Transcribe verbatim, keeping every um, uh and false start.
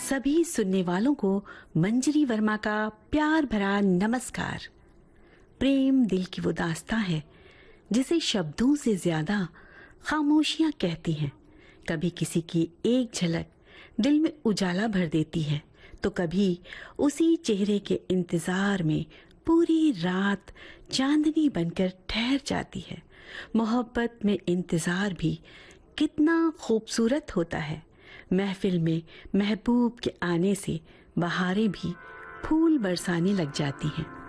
सभी सुनने वालों को मंजरी वर्मा का प्यार भरा नमस्कार। प्रेम दिल की वो दास्तां है जिसे शब्दों से ज्यादा खामोशियां कहती हैं। कभी किसी की एक झलक दिल में उजाला भर देती है, तो कभी उसी चेहरे के इंतजार में पूरी रात चांदनी बनकर ठहर जाती है। मोहब्बत में इंतजार भी कितना खूबसूरत होता है। महफिल में महबूब के आने से बहारें भी फूल बरसाने लग जाती हैं।